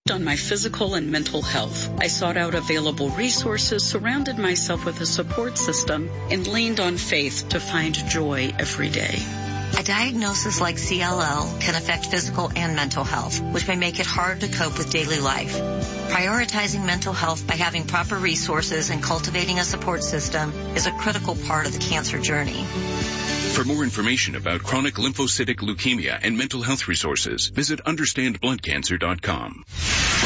On my physical and mental health. I sought out available resources, surrounded myself with a support system, and leaned on faith to find joy every day. A diagnosis like CLL can affect physical and mental health, which may make it hard to cope with daily life. Prioritizing mental health by having proper resources and cultivating a support system is a critical part of the cancer journey. For more information about chronic lymphocytic leukemia and mental health resources, visit understandbloodcancer.com.